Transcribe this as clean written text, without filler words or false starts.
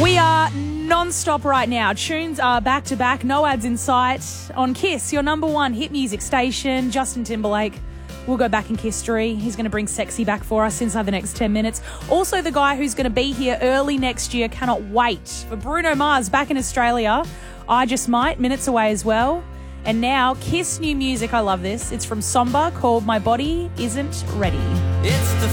We are non-stop right now. Tunes are back-to-back, no ads in sight. On Kiss, your number one hit music station. Justin Timberlake will go back in history. He's going to bring sexy back for us inside the next 10 minutes. Also, the guy who's going to be here early next year, cannot wait for Bruno Mars back in Australia. I Just Might, minutes away as well. And now, Kiss new music. I love this. It's from Somber, called My Body Isn't Ready. It's the